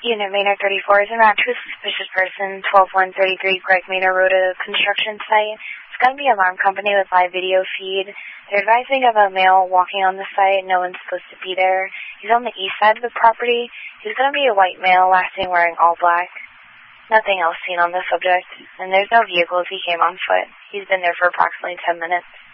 Unit Maynard 34 is a match with suspicious person, 12133 Greg Maynard Road, a construction site. It's going to be an alarm company with live video feed. They're advising of a male walking on the site. No one's supposed to be there. He's on the east side of the property. He's going to be a white male, last seen wearing all black. Nothing else seen on the subject, and there's no vehicles. He came on foot. He's been there for approximately 10 minutes.